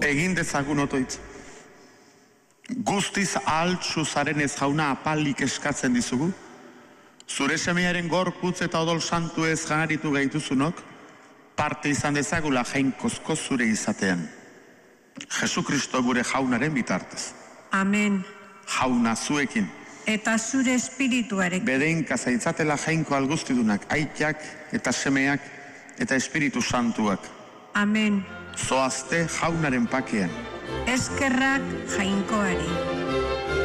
Egin dezagun otoitz. Guztiz altsu zarenez Jauna apalik eskatzen dizugu, zure semearen gorputz eta odol santu ez janaritu gaituzunok, parte izan dezagula jainkozko zure izatean. Jesukristo gure Jaunaren bitartez. Amen. Jauna zuekin. Eta zure espirituarekin. Bedeinka zaitzatela jainko alguztidunak, aitak eta semeak eta espiritu santuak. Amen. Zoazte Jaunaren pakean. Eskerrak jainkoari.